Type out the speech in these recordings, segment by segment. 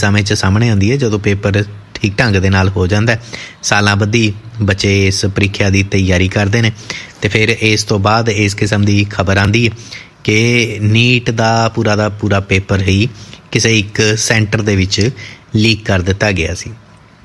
ਸਮੇਂ 'ਚ ਸਾਹਮਣੇ ਆਉਂਦੀ ਹੈ ਜਦੋਂ ਪੇਪਰ ਠੀਕ ਢੰਗ ਦੇ ਨਾਲ ਹੋ ਜਾਂਦਾ। ਸਾਲਾਂ ਬੱਧੀ ਬੱਚੇ ਇਸ ਪ੍ਰੀਖਿਆ ਦੀ ਤਿਆਰੀ ਕਰਦੇ ਨੇ ਅਤੇ ਫਿਰ ਇਸ ਤੋਂ ਬਾਅਦ ਇਸ ਕਿਸਮ ਦੀ ਖਬਰ ਆਉਂਦੀ ਹੈ ਕਿ ਨੀਟ ਦਾ ਪੂਰਾ ਪੇਪਰ ਹੀ ਕਿਸੇ ਇੱਕ ਸੈਂਟਰ ਦੇ ਵਿੱਚ ਲੀਕ ਕਰ ਦਿੱਤਾ ਗਿਆ ਸੀ।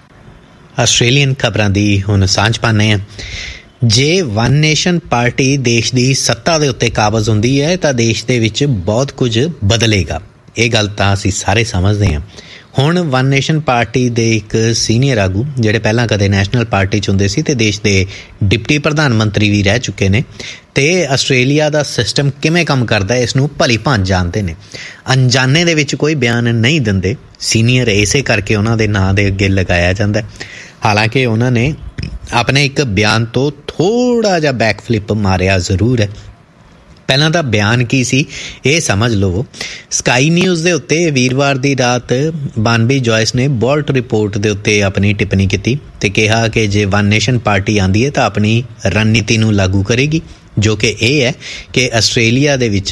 ਆਸਟ੍ਰੇਲੀਅਨ ਖਬਰਾਂ ਦੀ ਹੁਣ ਸਾਂਝ ਪਾਉਂਦੇ ਹਾਂ। ਜੇ ਵਨ ਨੇਸ਼ਨ ਪਾਰਟੀ ਦੇਸ਼ ਦੀ ਸੱਤਾ ਦੇ ਉੱਤੇ ਕਾਬਜ਼ ਹੁੰਦੀ ਹੈ ਤਾਂ ਦੇਸ਼ ਦੇ ਵਿੱਚ ਬਹੁਤ ਕੁਝ ਬਦਲੇਗਾ। ਇਹ ਗੱਲ ਤਾਂ ਅਸੀਂ ਸਾਰੇ ਸਮਝਦੇ ਹਾਂ। ਹੁਣ ਵਨ ਨੇਸ਼ਨ ਪਾਰਟੀ ਦੇ ਇੱਕ ਸੀਨੀਅਰ ਆਗੂ ਜਿਹੜੇ ਪਹਿਲਾਂ ਕਦੇ ਨੈਸ਼ਨਲ ਪਾਰਟੀ 'ਚ ਹੁੰਦੇ ਸੀ ਅਤੇ ਦੇਸ਼ ਦੇ ਡਿਪਟੀ ਪ੍ਰਧਾਨ ਮੰਤਰੀ ਵੀ ਰਹਿ ਚੁੱਕੇ ਨੇ ਅਤੇ ਆਸਟ੍ਰੇਲੀਆ ਦਾ ਸਿਸਟਮ ਕਿਵੇਂ ਕੰਮ ਕਰਦਾ ਇਸ ਨੂੰ ਭਲੀ ਭਾਂਤ ਜਾਣਦੇ ਨੇ। ਅਣਜਾਣੇ ਦੇ ਵਿੱਚ ਕੋਈ ਬਿਆਨ ਨਹੀਂ ਦਿੰਦੇ। ਸੀਨੀਅਰ ਇਸੇ ਕਰਕੇ ਉਹਨਾਂ ਦੇ ਨਾਂ ਦੇ ਅੱਗੇ ਲਗਾਇਆ ਜਾਂਦਾ। ਹਾਲਾਂਕਿ ਉਹਨਾਂ ਨੇ ਆਪਣੇ ਇੱਕ ਬਿਆਨ ਤੋਂ ਥੋੜ੍ਹਾ ਜਿਹਾ ਬੈਕ ਫਲਿੱਪ ਮਾਰਿਆ ਜ਼ਰੂਰ ਹੈ। ਪਹਿਲਾਂ ਤਾਂ ਬਿਆਨ ਕੀ ਸੀ ਇਹ ਸਮਝ ਲਵੋ। ਸਕਾਈ ਨਿਊਜ਼ ਦੇ ਉੱਤੇ ਵੀਰਵਾਰ ਦੀ ਰਾਤ ਬਾਨਬੀ ਜੋਇਸ ਨੇ ਬੋਲਟ ਰਿਪੋਰਟ ਦੇ ਉੱਤੇ ਆਪਣੀ ਟਿੱਪਣੀ ਕੀਤੀ ਅਤੇ ਕਿਹਾ ਕਿ ਜੇ ਵਨ ਨੇਸ਼ਨ ਪਾਰਟੀ ਆਉਂਦੀ ਹੈ ਤਾਂ ਆਪਣੀ ਰਣਨੀਤੀ ਨੂੰ ਲਾਗੂ ਕਰੇਗੀ, ਜੋ ਕਿ ਇਹ ਹੈ ਕਿ ਆਸਟ੍ਰੇਲੀਆ ਦੇ ਵਿੱਚ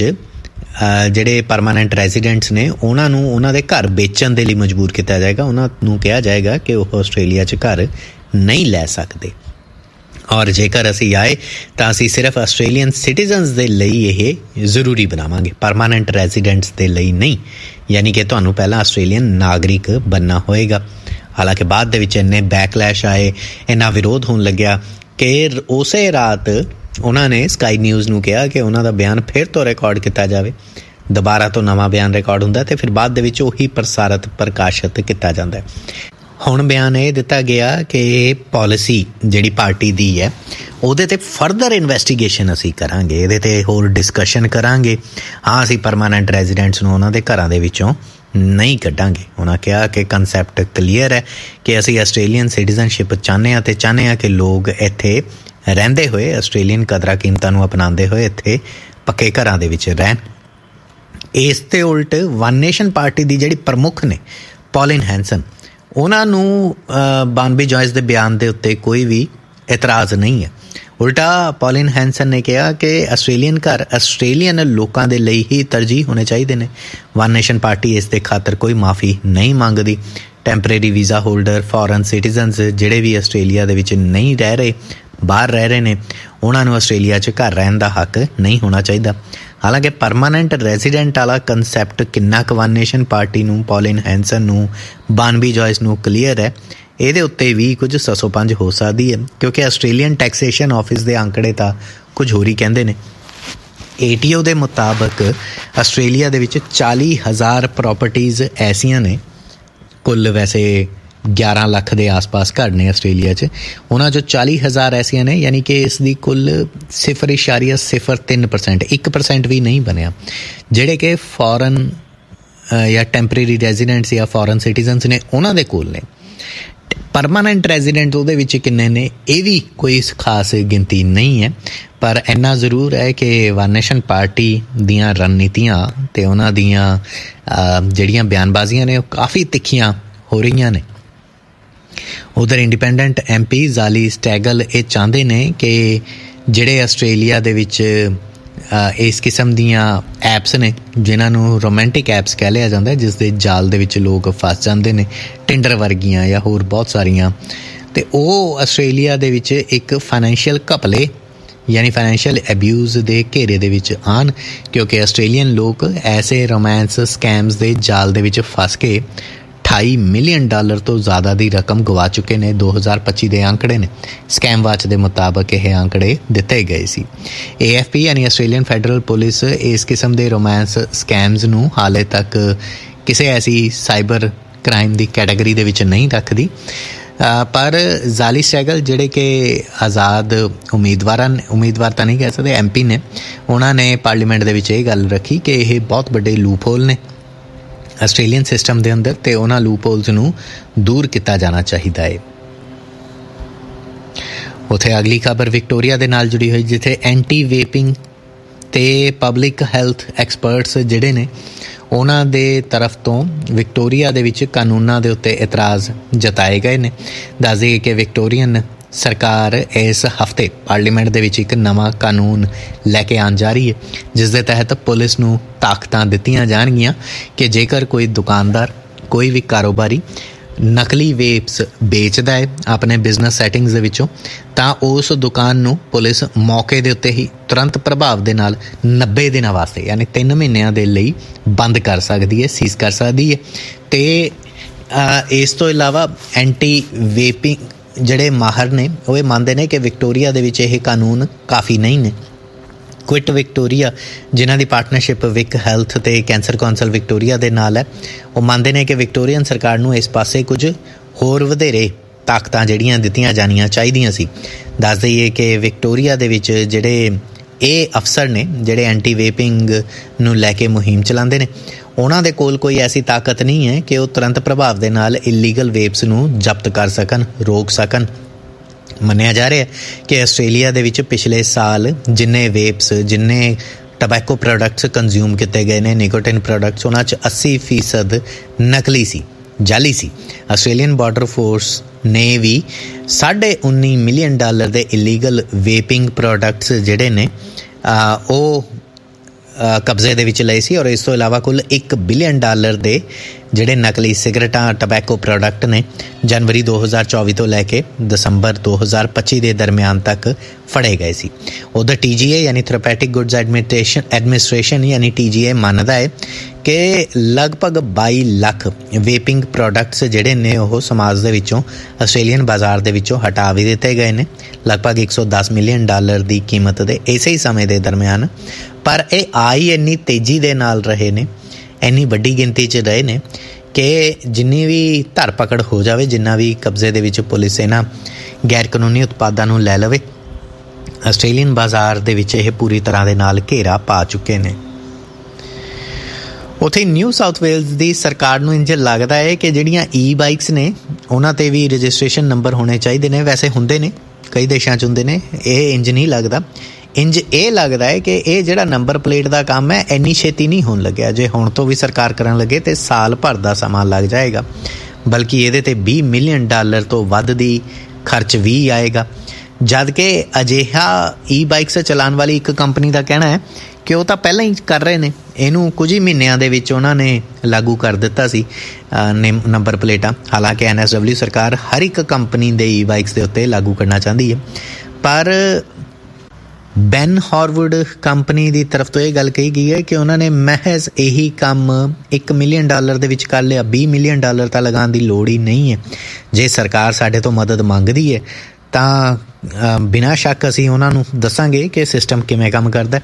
ਜਿਹੜੇ ਪਰਮਾਨੈਂਟ ਰੈਜ਼ੀਡੈਂਟਸ ਨੇ ਉਹਨਾਂ ਨੂੰ ਉਹਨਾਂ ਦੇ ਘਰ ਵੇਚਣ ਦੇ ਲਈ ਮਜਬੂਰ ਕੀਤਾ ਜਾਏਗਾ। ਉਹਨਾਂ ਨੂੰ ਕਿਹਾ ਜਾਏਗਾ ਕਿ ਉਹ ਆਸਟ੍ਰੇਲੀਆ 'ਚ ਘਰ ਨਹੀਂ ਲੈ ਸਕਦੇ ਔਰ ਜੇਕਰ ਅਸੀਂ ਆਏ ਤਾਂ ਅਸੀਂ ਸਿਰਫ ਆਸਟ੍ਰੇਲੀਅਨ ਸਿਟੀਜ਼ਨਸ ਦੇ ਲਈ ਇਹ ਜ਼ਰੂਰੀ ਬਣਾਵਾਂਗੇ, ਪਰਮਾਨੈਂਟ ਰੈਜ਼ੀਡੈਂਟਸ ਦੇ ਲਈ ਨਹੀਂ। ਯਾਨੀ ਕਿ ਤੁਹਾਨੂੰ ਪਹਿਲਾਂ ਆਸਟ੍ਰੇਲੀਅਨ ਨਾਗਰਿਕ ਬਣਨਾ ਹੋਏਗਾ। ਹਾਲਾਂਕਿ ਬਾਅਦ ਦੇ ਵਿੱਚ ਇੰਨੇ ਬੈਕਲੈਸ਼ ਆਏ, ਇੰਨਾ ਵਿਰੋਧ ਹੋਣ ਲੱਗਿਆ ਕਿ ਉਸੇ ਰਾਤ ਉਹਨਾਂ ਨੇ ਸਕਾਈ ਨਿਊਜ਼ ਨੂੰ ਕਿਹਾ ਕਿ ਉਹਨਾਂ ਦਾ ਬਿਆਨ ਫਿਰ ਤੋਂ ਰਿਕਾਰਡ ਕੀਤਾ ਜਾਵੇ। ਦੁਬਾਰਾ ਤੋਂ ਨਵਾਂ ਬਿਆਨ ਰਿਕਾਰਡ ਹੁੰਦਾ ਅਤੇ ਫਿਰ ਬਾਅਦ ਦੇ ਵਿੱਚ ਉਹੀ ਪ੍ਰਕਾਸ਼ਿਤ ਕੀਤਾ ਜਾਂਦਾ। ਹੁਣ ਬਿਆਨ ਇਹ ਦਿੱਤਾ ਗਿਆ ਕਿ ਇਹ ਪਾਲਿਸੀ ਜਿਹੜੀ ਪਾਰਟੀ ਦੀ ਹੈ ਉਹਦੇ 'ਤੇ ਫਰਦਰ ਇਨਵੈਸਟੀਗੇਸ਼ਨ ਅਸੀਂ ਕਰਾਂਗੇ, ਇਹਦੇ 'ਤੇ ਹੋਰ ਡਿਸਕਸ਼ਨ ਕਰਾਂਗੇ। ਹਾਂ, ਅਸੀਂ ਪਰਮਾਨੈਂਟ ਰੈਜ਼ੀਡੈਂਟਸ ਨੂੰ ਉਹਨਾਂ ਦੇ ਘਰਾਂ ਦੇ ਵਿੱਚੋਂ ਨਹੀਂ ਕੱਢਾਂਗੇ। ਉਹਨਾਂ ਕਿਹਾ ਕਿ ਕੰਸੈਪਟ ਕਲੀਅਰ ਹੈ ਕਿ ਅਸੀਂ ਆਸਟ੍ਰੇਲੀਅਨ ਸਿਟੀਜ਼ਨਸ਼ਿਪ ਚਾਹੁੰਦੇ ਹਾਂ ਅਤੇ ਚਾਹੁੰਦੇ ਹਾਂ ਕਿ ਲੋਕ ਇੱਥੇ ਰਹਿੰਦੇ ਹੋਏ ਆਸਟ੍ਰੇਲੀਅਨ ਕਦਰਾਂ ਕੀਮਤਾਂ ਨੂੰ ਅਪਣਾਉਂਦੇ ਹੋਏ ਇੱਥੇ ਪੱਕੇ ਘਰਾਂ ਦੇ ਵਿੱਚ ਰਹਿਣ। ਇਸ ਦੇ ਉਲਟ ਵਨ ਨੇਸ਼ਨ ਪਾਰਟੀ ਦੀ ਜਿਹੜੀ ਪ੍ਰਮੁੱਖ ਨੇ ਪੌਲਿਨ ਹੈਂਸਨ, ਉਹਨਾਂ ਨੂੰ ਬਾਨਬੀ ਜੋਇਸ ਦੇ ਬਿਆਨ ਦੇ ਉੱਤੇ ਕੋਈ ਵੀ ਇਤਰਾਜ਼ ਨਹੀਂ ਹੈ। ਉਲਟਾ ਪੌਲਿਨ ਹੈਂਸਨ ਨੇ ਕਿਹਾ ਕਿ ਆਸਟ੍ਰੇਲੀਅਨ ਘਰ ਆਸਟ੍ਰੇਲੀਅਨ ਲੋਕਾਂ ਦੇ ਲਈ ਹੀ ਤਰਜੀਹ ਹੋਣੇ ਚਾਹੀਦੇ ਨੇ। ਵਨ ਨੇਸ਼ਨ ਪਾਰਟੀ ਇਸ ਦੇ ਖਾਤਰ ਕੋਈ ਮਾਫੀ ਨਹੀਂ ਮੰਗਦੀ। Temporary visa holder, foreign citizens ਜਿਹੜੇ ਵੀ ਆਸਟ੍ਰੇਲੀਆ ਦੇ ਵਿੱਚ ਨਹੀਂ ਰਹਿ ਰਹੇ, ਬਾਹਰ ਰਹਿ ਰਹੇ ਨੇ, ਉਹਨਾਂ ਨੂੰ ਆਸਟ੍ਰੇਲੀਆ 'ਚ ਘਰ ਰਹਿਣ ਦਾ ਹੱਕ ਨਹੀਂ ਹੋਣਾ ਚਾਹੀਦਾ। ਹਾਲਾਂਕਿ ਪਰਮਾਨੈਂਟ ਰੈਜ਼ੀਡੈਂਟ ਵਾਲਾ ਕੰਸੈਪਟ ਕਿੰਨਾ ਕੁ ਵਨ ਨੇਸ਼ਨ ਪਾਰਟੀ ਨੂੰ, ਪੌਲਿਨ ਹੈਂਸਨ ਨੂੰ, ਬਾਨਬੀ ਜੋਇਸ ਨੂੰ ਕਲੀਅਰ ਹੈ, ਇਹਦੇ ਉੱਤੇ ਵੀ ਕੁਝ ਸੱਸੋਪੰਜ ਹੋ ਸਕਦੀ ਹੈ ਕਿਉਂਕਿ ਆਸਟ੍ਰੇਲੀਅਨ ਟੈਕਸੇਸ਼ਨ ਆਫਿਸ ਦੇ ਅੰਕੜੇ ਤਾਂ ਕੁਝ ਹੋਰ ਹੀ ਕਹਿੰਦੇ ਨੇ। ATO ਦੇ ਮੁਤਾਬਕ ਆਸਟ੍ਰੇਲੀਆ ਦੇ ਵਿੱਚ 40,000 ਪ੍ਰਾਪਰਟੀਜ਼ ਐਸੀਆਂ ਨੇ, ਕੁੱਲ ਵੈਸੇ 11 ਲੱਖ ਦੇ ਆਸ-ਪਾਸ ਘਰ ਨੇ ਆਸਟ੍ਰੇਲੀਆ 'ਚ, ਉਹਨਾਂ 'ਚੋਂ 40,000 ਐਸੀਆਂ ਨੇ, ਯਾਨੀ ਕਿ ਇਸ ਦੀ ਕੁੱਲ 0.03%, 1% ਵੀ ਨਹੀਂ ਬਣਿਆ, ਜਿਹੜੇ ਕਿ ਫੋਰਨ ਜਾਂ ਟੈਂਪਰੇਰੀ ਰੈਜ਼ੀਡੈਂਟਸ ਜਾਂ ਫੋਰਨ ਸਿਟੀਜ਼ਨਸ ਨੇ ਉਹਨਾਂ ਦੇ ਕੋਲ ਨੇ। ਪਰਮਾਨੈਂਟ ਰੈਜ਼ੀਡੈਂਟ ਉਹਦੇ ਵਿੱਚ ਕਿੰਨੇ ਨੇ ਇਹ ਵੀ ਕੋਈ ਖਾਸ ਗਿਣਤੀ ਨਹੀਂ ਹੈ, ਪਰ ਇੰਨਾ ਜ਼ਰੂਰ ਹੈ ਕਿ ਵਨ ਨੇਸ਼ਨ ਪਾਰਟੀ ਦੀਆਂ ਰਣਨੀਤੀਆਂ ਅਤੇ ਉਹਨਾਂ ਦੀਆਂ ਜਿਹੜੀਆਂ ਬਿਆਨਬਾਜ਼ੀਆਂ ਨੇ ਉਹ ਕਾਫੀ ਤਿੱਖੀਆਂ ਹੋ ਰਹੀਆਂ ਨੇ। ਉਧਰ ਇੰਡੀਪੈਂਡੈਂਟ MP ਜ਼ਾਲੀ ਸਟੈਗਲ ਇਹ ਚਾਹੁੰਦੇ ਨੇ ਕਿ ਜਿਹੜੇ ਆਸਟ੍ਰੇਲੀਆ ਦੇ ਵਿੱਚ ਇਸ ਕਿਸਮ ਦੀਆਂ ਐਪਸ ਨੇ ਜਿਨ੍ਹਾਂ ਨੂੰ ਰੋਮੈਂਟਿਕ ਐਪਸ ਕਹਿ ਲਿਆ ਜਾਂਦਾ, ਜਿਸ ਦੇ ਜਾਲ ਦੇ ਵਿੱਚ ਲੋਕ ਫਸ ਜਾਂਦੇ ਨੇ, ਟਿੰਡਰ ਵਰਗੀਆਂ ਜਾਂ ਹੋਰ ਬਹੁਤ ਸਾਰੀਆਂ, ਅਤੇ ਉਹ ਆਸਟ੍ਰੇਲੀਆ ਦੇ ਵਿੱਚ ਇੱਕ ਫਾਈਨੈਂਸ਼ੀਅਲ ਘਪਲੇ ਯਾਨੀ ਫਾਈਨੈਂਸ਼ੀਅਲ ਅਬਿਊਜ਼ ਦੇ ਘੇਰੇ ਦੇ ਵਿੱਚ ਆਉਣ, ਕਿਉਂਕਿ ਆਸਟ੍ਰੇਲੀਅਨ ਲੋਕ ਐਸੇ ਰੋਮਾਂਸ ਸਕੈਮਸ ਦੇ ਜਾਲ ਦੇ ਵਿੱਚ ਫਸ ਕੇ $28 ਮਿਲੀਅਨ ਤੋਂ ਜ਼ਿਆਦਾ ਦੀ ਰਕਮ ਗਵਾ ਚੁੱਕੇ ਨੇ। 2025 ਦੇ ਅੰਕੜੇ ਨੇ, ਸਕੈਮ ਵਾਚ ਦੇ ਮੁਤਾਬਕ ਇਹ ਅੰਕੜੇ ਦਿੱਤੇ ਗਏ ਸੀ। AFP ਯਾਨੀ ਆਸਟ੍ਰੇਲੀਅਨ ਫੈਡਰਲ ਪੁਲਿਸ ਇਸ ਕਿਸਮ ਦੇ ਰੋਮਾਂਸ ਸਕੈਮਸ ਨੂੰ ਹਾਲੇ ਤੱਕ ਕਿਸੇ ਐਸੀ ਸਾਈਬਰ ਕ੍ਰਾਈਮ ਦੀ ਕੈਟਾਗਰੀ ਦੇ ਵਿੱਚ ਨਹੀਂ ਰੱਖਦੀ, ਪਰ ਜ਼ਾਲੀ ਸਟੈਗਲ ਜਿਹੜੇ ਕਿ ਆਜ਼ਾਦ ਉਮੀਦਵਾਰ ਤਾਂ ਨਹੀਂ ਕਹਿ ਸਕਦੇ, MP ਨੇ, ਉਹਨਾਂ ਨੇ ਪਾਰਲੀਮੈਂਟ ਦੇ ਵਿੱਚ ਇਹ ਗੱਲ ਰੱਖੀ ਕਿ ਇਹ ਬਹੁਤ ਵੱਡੇ ਲੂਪ ਹੋਲ ਨੇ ਆਸਟ੍ਰੇਲੀਅਨ ਸਿਸਟਮ ਦੇ ਅੰਦਰ ਅਤੇ ਉਹਨਾਂ ਲੂਪ ਹੋਲਸ ਨੂੰ ਦੂਰ ਕੀਤਾ ਜਾਣਾ ਚਾਹੀਦਾ ਹੈ। ਉੱਥੇ ਅਗਲੀ ਖਬਰ ਵਿਕਟੋਰੀਆ ਦੇ ਨਾਲ ਜੁੜੀ ਹੋਈ, ਜਿੱਥੇ ਐਂਟੀ ਵੇਪਿੰਗ ਅਤੇ ਪਬਲਿਕ ਹੈਲਥ ਐਕਸਪਰਟਸ ਜਿਹੜੇ ਨੇ ਉਹਨਾਂ ਦੇ ਤਰਫ ਤੋਂ ਵਿਕਟੋਰੀਆ ਦੇ ਵਿੱਚ ਕਾਨੂੰਨਾਂ ਦੇ ਉੱਤੇ ਇਤਰਾਜ਼ ਜਤਾਏ ਗਏ ਨੇ। ਦੱਸ ਦਈਏ ਕਿ ਵਿਕਟੋਰੀਅਨ ਸਰਕਾਰ ਇਸ ਹਫ਼ਤੇ ਪਾਰਲੀਮੈਂਟ ਦੇ ਵਿੱਚ ਇੱਕ ਨਵਾਂ ਕਾਨੂੰਨ ਲੈ ਕੇ ਆਉਣ ਜਾ ਰਹੀ ਹੈ, ਜਿਸ ਦੇ ਤਹਿਤ ਪੁਲਿਸ ਨੂੰ ਤਾਕਤਾਂ ਦਿੱਤੀਆਂ ਜਾਣਗੀਆਂ ਕਿ ਜੇਕਰ ਕੋਈ ਦੁਕਾਨਦਾਰ ਕੋਈ ਵੀ ਕਾਰੋਬਾਰੀ ਨਕਲੀ ਵੇਪਸ ਵੇਚਦਾ ਹੈ ਆਪਣੇ ਬਿਜ਼ਨਸ ਸੈਟਿੰਗਸ ਦੇ ਵਿੱਚੋਂ ਤਾਂ ਉਸ ਦੁਕਾਨ ਨੂੰ ਪੁਲਿਸ ਮੌਕੇ ਦੇ ਉੱਤੇ ਹੀ ਤੁਰੰਤ ਪ੍ਰਭਾਵ ਦੇ ਨਾਲ 90 ਦਿਨਾਂ ਵਾਸਤੇ ਯਾਨੀ 3 ਮਹੀਨਿਆਂ ਦੇ ਲਈ ਬੰਦ ਕਰ ਸਕਦੀ ਹੈ, ਸੀਜ਼ ਕਰ ਸਕਦੀ ਹੈ। ਅਤੇ ਇਸ ਤੋਂ ਇਲਾਵਾ ਐਂਟੀ ਵੇਪਿੰਗ ਜਿਹੜੇ ਮਾਹਰ ਨੇ ਉਹ ਇਹ ਮੰਨਦੇ ਨੇ ਕਿ ਵਿਕਟੋਰੀਆ ਦੇ ਵਿੱਚ ਇਹ ਕਾਨੂੰਨ ਕਾਫੀ ਨਹੀਂ ਨੇ। ਕੁਇਟ ਵਿਕਟੋਰੀਆ ਜਿਨ੍ਹਾਂ ਦੀ ਪਾਰਟਨਰਸ਼ਿਪ ਵਿਕ ਹੈਲਥ ਅਤੇ ਕੈਂਸਰ ਕੌਂਸਲ ਵਿਕਟੋਰੀਆ ਦੇ ਨਾਲ ਹੈ, ਉਹ ਮੰਨਦੇ ਨੇ ਕਿ ਵਿਕਟੋਰੀਅਨ ਸਰਕਾਰ ਨੂੰ ਇਸ ਪਾਸੇ ਕੁਝ ਹੋਰ ਵਧੇਰੇ ਤਾਕਤਾਂ ਜਿਹੜੀਆਂ ਦਿੱਤੀਆਂ ਜਾਣੀਆਂ ਚਾਹੀਦੀਆਂ ਸੀ। ਦੱਸ ਦਈਏ ਕਿ ਵਿਕਟੋਰੀਆ ਦੇ ਵਿੱਚ ਜਿਹੜੇ ਇਹ ਅਫਸਰ ਨੇ ਜਿਹੜੇ ਐਂਟੀ ਵੇਪਿੰਗ ਨੂੰ ਲੈ ਕੇ ਮੁਹਿੰਮ ਚਲਾਉਂਦੇ ਨੇ, ਉਹਨਾਂ ਦੇ ਕੋਲ ਕੋਈ ਐਸੀ ਤਾਕਤ ਨਹੀਂ ਹੈ ਕਿ ਉਹ ਤੁਰੰਤ ਪ੍ਰਭਾਵ ਦੇ ਨਾਲ ਇਲੀਗਲ ਵੇਪਸ ਨੂੰ ਜ਼ਬਤ ਕਰ ਸਕਣ, ਰੋਕ ਸਕਣ। ਮੰਨਿਆ ਜਾ ਰਿਹਾ ਕਿ ਆਸਟ੍ਰੇਲੀਆ ਦੇ ਵਿੱਚ ਪਿਛਲੇ ਸਾਲ ਜਿੰਨੇ ਵੇਪਸ, ਜਿੰਨੇ ਟਬੈਕੋ ਪ੍ਰੋਡਕਟਸ ਕੰਜ਼ਿਊਮ ਕੀਤੇ ਗਏ ਨੇ, ਨਿਕੋਟਿਨ ਪ੍ਰੋਡਕਟਸ, ਉਹਨਾਂ 'ਚ 80% ਨਕਲੀ ਸੀ, ਜਾਲੀ ਸੀ। ਆਸਟ੍ਰੇਲੀਅਨ ਬਾਰਡਰ ਫੋਰਸ ਨੇ ਵੀ $19 ਮਿਲੀਅਨ ਦੇ ਇਲੀਗਲ ਵੇਪਿੰਗ ਪ੍ਰੋਡਕਟਸ ਜਿਹੜੇ ਨੇ ਉਹ ਕਬਜ਼ੇ ਦੇ ਵਿੱਚ ਲਏ ਸੀ ਔਰ ਇਸ ਤੋਂ ਇਲਾਵਾ ਕੁੱਲ $1 ਬਿਲੀਅਨ ਦੇ ਜਿਹੜੇ ਨਕਲੀ ਸਿਗਰਟਾਂ, ਟਬੈਕੋ ਪ੍ਰੋਡਕਟ ਨੇ ਜਨਵਰੀ 2024 ਤੋਂ ਲੈ ਕੇ ਦਸੰਬਰ 2025 ਦੇ ਦਰਮਿਆਨ ਤੱਕ ਫੜੇ ਗਏ ਸੀ। ਉਹਦਾ TGA ਯਾਨੀ ਥੈਰੇਪੈਟਿਕ ਗੁੱਡਸ ਐਡਮਿਨਿਸਟ੍ਰੇਸ਼ਨ ਯਾਨੀ TGA ਮੰਨਦਾ ਹੈ ਕਿ ਲਗਭਗ 22 ਲੱਖ ਵੇਪਿੰਗ ਪ੍ਰੋਡਕਟਸ ਜਿਹੜੇ ਨੇ ਉਹ ਸਮਾਜ ਦੇ ਵਿੱਚੋਂ, ਆਸਟ੍ਰੇਲੀਅਨ ਬਾਜ਼ਾਰ ਦੇ ਵਿੱਚੋਂ ਹਟਾ ਵੀ ਦਿੱਤੇ ਗਏ ਨੇ, ਲਗਭਗ $110 ਮਿਲੀਅਨ ਦੀ ਕੀਮਤ ਦੇ ਇਸੇ ਹੀ ਸਮੇਂ ਦੇ ਦਰਮਿਆਨ। ਪਰ ਇਹ ਆਈ ਇੰਨੀ ਤੇਜ਼ੀ ਦੇ ਨਾਲ ਰਹੇ ਨੇ, ਇੰਨੀ ਵੱਡੀ ਗਿਣਤੀ 'ਚ ਰਹੇ ਨੇ ਕਿ ਜਿੰਨੀ ਵੀ ਧਰ ਪਕੜ ਹੋ ਜਾਵੇ, ਜਿੰਨਾ ਵੀ ਕਬਜ਼ੇ ਦੇ ਵਿੱਚ ਪੁਲਿਸ ਇਹਨਾਂ ਗੈਰ ਕਾਨੂੰਨੀ ਉਤਪਾਦਾਂ ਨੂੰ ਲੈ ਲਵੇ, ਆਸਟ੍ਰੇਲੀਅਨ ਬਾਜ਼ਾਰ ਦੇ ਵਿੱਚ ਇਹ ਪੂਰੀ ਤਰ੍ਹਾਂ ਦੇ ਨਾਲ ਘੇਰਾ ਪਾ ਚੁੱਕੇ ਨੇ। ਉੱਥੇ ਨਿਊ ਸਾਊਥ ਵੇਲਜ਼ ਦੀ ਸਰਕਾਰ ਨੂੰ ਇੰਝ ਲੱਗਦਾ ਹੈ ਕਿ ਜਿਹੜੀਆਂ ਬਾਈਕਸ ਨੇ ਉਹਨਾਂ 'ਤੇ ਵੀ ਰਜਿਸਟ੍ਰੇਸ਼ਨ ਨੰਬਰ ਹੋਣੇ ਚਾਹੀਦੇ ਨੇ। ਵੈਸੇ ਹੁੰਦੇ ਨੇ, ਕਈ ਦੇਸ਼ਾਂ 'ਚ ਹੁੰਦੇ ਨੇ, ਇਹ ਇੰਝ ਨਹੀਂ ਲੱਗਦਾ। ਇੰਝ ਇਹ ਲੱਗਦਾ ਹੈ ਕਿ ਇਹ ਜਿਹੜਾ ਨੰਬਰ ਪਲੇਟ ਦਾ ਕੰਮ ਹੈ ਇੰਨੀ ਛੇਤੀ ਨਹੀਂ ਹੋਣ ਲੱਗਿਆ। ਜੇ ਹੁਣ ਤੋਂ ਵੀ ਸਰਕਾਰ ਕਰਨ ਲੱਗੇ ਤਾਂ ਸਾਲ ਭਰ ਦਾ ਸਮਾਂ ਲੱਗ ਜਾਏਗਾ, ਬਲਕਿ ਇਹਦੇ 'ਤੇ $20 ਮਿਲੀਅਨ ਤੋਂ ਵੱਧ ਦੀ ਖਰਚ ਵੀ ਆਏਗਾ। ਜਦ ਕਿ ਅਜਿਹਾ ਬਾਈਕਸ ਚਲਾਉਣ ਵਾਲੀ ਇੱਕ ਕੰਪਨੀ ਦਾ ਕਹਿਣਾ ਹੈ ਕਿ ਉਹ ਤਾਂ ਪਹਿਲਾਂ ਹੀ ਕਰ ਰਹੇ ਨੇ, ਇਹਨੂੰ ਕੁਝ ਹੀ ਮਹੀਨਿਆਂ ਦੇ ਵਿੱਚ ਉਹਨਾਂ ਨੇ ਲਾਗੂ ਕਰ ਦਿੱਤਾ ਸੀ ਨੰਬਰ ਪਲੇਟਾਂ। ਹਾਲਾਂਕਿ NSW ਸਰਕਾਰ ਹਰ ਇੱਕ ਕੰਪਨੀ ਦੇ ਬਾਈਕਸ ਦੇ ਉੱਤੇ ਲਾਗੂ ਕਰਨਾ ਚਾਹੁੰਦੀ ਹੈ, ਪਰ ਬੈਨ ਹਾਰਵੁੱਡ ਕੰਪਨੀ ਦੀ ਤਰਫ ਤੋਂ ਇਹ ਗੱਲ ਕਹੀ ਗਈ ਹੈ ਕਿ ਉਹਨਾਂ ਨੇ ਮਹਿਜ਼ ਇਹੀ ਕੰਮ $1 ਮਿਲੀਅਨ ਦੇ ਵਿੱਚ ਕਰ ਲਿਆ, $20 ਮਿਲੀਅਨ ਤਾਂ ਲਗਾਉਣ ਦੀ ਲੋੜ ਹੀ ਨਹੀਂ ਹੈ। ਜੇ ਸਰਕਾਰ ਸਾਡੇ ਤੋਂ ਮਦਦ ਮੰਗਦੀ ਹੈ ਤਾਂ ਬਿਨਾਂ ਸ਼ੱਕ ਅਸੀਂ ਉਹਨਾਂ ਨੂੰ ਦੱਸਾਂਗੇ ਕਿ ਸਿਸਟਮ ਕਿਵੇਂ ਕੰਮ ਕਰਦਾ।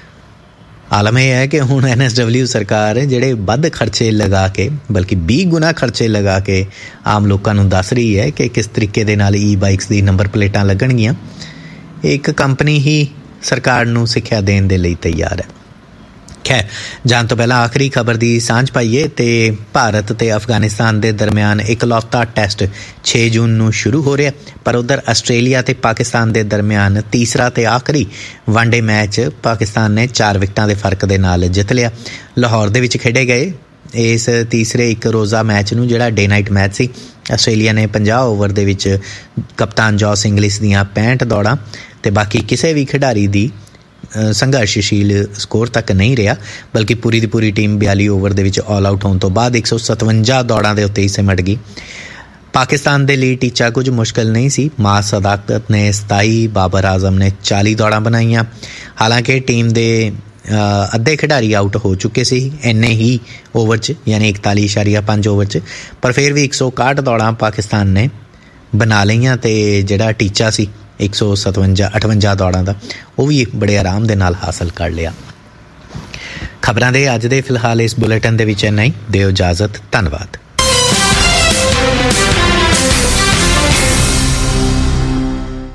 ਆਲਮ ਇਹ ਹੈ ਕਿ ਹੁਣ NSW ਸਰਕਾਰ ਜਿਹੜੇ ਵੱਧ ਖਰਚੇ ਲਗਾ ਕੇ, ਬਲਕਿ 20 ਗੁਣਾ ਖਰਚੇ ਲਗਾ ਕੇ ਆਮ ਲੋਕਾਂ ਨੂੰ ਦੱਸ ਰਹੀ ਹੈ ਕਿ ਕਿਸ ਤਰੀਕੇ ਦੇ ਨਾਲ ਬਾਈਕਸ ਦੀ ਨੰਬਰ ਪਲੇਟਾਂ ਲੱਗਣਗੀਆਂ। ਇੱਕ ਕੰਪਨੀ ਹੀ ਸਰਕਾਰ ਨੂੰ ਸਿੱਖਿਆ ਦੇਣ ਦੇ ਲਈ ਤਿਆਰ ਹੈ। ਖੈਰ, ਜਾਣ ਤੋਂ ਪਹਿਲਾਂ ਆਖਰੀ ਖਬਰ ਦੀ ਸਾਂਝ ਪਾਈਏ ਤੇ ਭਾਰਤ ਤੇ ਅਫਗਾਨਿਸਤਾਨ ਦੇ ਦਰਮਿਆਨ ਇਕਲੌਤਾ ਟੈਸਟ 6 ਜੂਨ ਨੂੰ ਸ਼ੁਰੂ ਹੋ ਰਿਹਾ, ਪਰ ਉੱਧਰ ਆਸਟ੍ਰੇਲੀਆ ਤੇ ਪਾਕਿਸਤਾਨ ਦੇ ਦਰਮਿਆਨ ਤੀਸਰਾ ਤੇ ਆਖਰੀ ਵਨਡੇ ਮੈਚ ਪਾਕਿਸਤਾਨ ਨੇ 4 ਵਿਕਟਾਂ ਦੇ ਫਰਕ ਦੇ ਨਾਲ ਜਿੱਤ ਲਿਆ। ਲਾਹੌਰ ਦੇ ਵਿੱਚ ਖੇਡੇ ਗਏ ਇਸ ਤੀਸਰੇ ਇੱਕ ਰੋਜ਼ਾ ਮੈਚ ਨੂੰ, ਜਿਹੜਾ ਡੇ ਨਾਈਟ ਮੈਚ ਸੀ, ਆਸਟ੍ਰੇਲੀਆ ਨੇ 50 ਓਵਰ ਦੇ ਵਿੱਚ ਕਪਤਾਨ ਜੋਸ ਇੰਗਲਿਸ਼ ਦੀਆਂ 65 ਦੌੜਾਂ ਤੇ ਬਾਕੀ ਕਿਸੇ ਵੀ ਖਿਡਾਰੀ ਦੀ ਸੰਘਰਸ਼ਸ਼ੀਲ ਸਕੋਰ ਤੱਕ ਨਹੀਂ ਰਿਹਾ, ਬਲਕਿ ਪੂਰੀ ਦੀ ਪੂਰੀ ਟੀਮ 42 ਓਵਰ ਦੇ ਵਿੱਚ ਆਲ ਆਊਟ ਹੋਣ ਤੋਂ ਬਾਅਦ 157 ਦੌੜਾਂ ਦੇ ਉੱਤੇ ਹੀ ਸਿਮਟ ਗਈ। ਪਾਕਿਸਤਾਨ ਦੇ ਲਈ ਟੀਚਾ ਕੁਝ ਮੁਸ਼ਕਿਲ ਨਹੀਂ ਸੀ। ਮਾਸ ਸਦਾਕਤ ਨੇ 27, ਬਾਬਰ ਆਜ਼ਮ ਨੇ 40 ਦੌੜਾਂ ਬਣਾਈਆਂ। ਹਾਲਾਂਕਿ ਟੀਮ ਦੇ ਅੱਧੇ ਖਿਡਾਰੀ ਆਊਟ ਹੋ ਚੁੱਕੇ ਸੀ ਇੰਨੇ ਹੀ ਓਵਰ 'ਚ, ਯਾਨੀ 41.5 ਓਵਰ 'ਚ, ਪਰ ਫਿਰ ਵੀ 161 ਦੌੜਾਂ ਪਾਕਿਸਤਾਨ ਨੇ ਬਣਾ ਲਈਆਂ ਤੇ ਜਿਹੜਾ ਟੀਚਾ ਸੀ 158 ਦੌੜਾਂ ਦਾ, ਉਹ ਵੀ ਬੜੇ ਆਰਾਮ ਦੇ ਨਾਲ ਹਾਸਲ ਕਰ ਲਿਆ। ਖਬਰਾਂ ਦੇ ਅੱਜ ਦੇ ਫਿਲਹਾਲ ਇਸ ਬੁਲੇਟਿਨ ਦੇ ਵਿੱਚ ਇੰਨਾ ਹੀ। ਦਿਓ ਇਜਾਜ਼ਤ। ਧੰਨਵਾਦ।